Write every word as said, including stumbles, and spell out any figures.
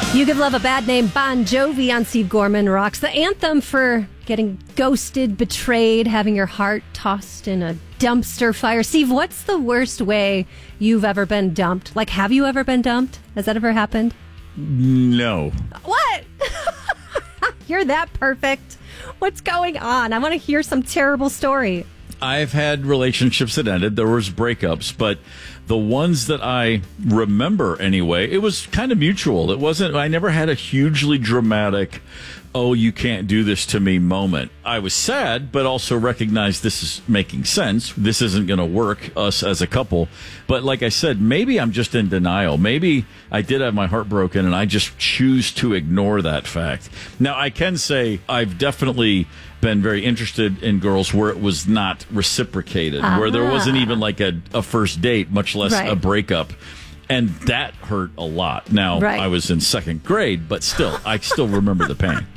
You Give Love a Bad Name, Bon Jovi on Steve Gorman Rocks. The anthem for getting ghosted, betrayed, having your heart tossed in a dumpster fire. Steve, what's the worst way you've ever been dumped? Like, have you ever been dumped? Has that ever happened? No. What? You're that perfect. What's going on? I want to hear some terrible story. I've had relationships that ended. There was breakups, but the ones that I remember anyway, it was kind of mutual. It wasn't, I never had a hugely dramatic, oh, you can't do this to me moment. I was sad, but also recognized this is making sense. This isn't going to work, us as a couple. But like I said, maybe I'm just in denial. Maybe I did have my heart broken and I just choose to ignore that fact. Now, I can say I've definitely been very interested in girls where it was not reciprocated, uh-huh. where there wasn't even like a, a first date, much less right. a breakup. And that hurt a lot. Now, right. I was in second grade, but still, I still remember the pain.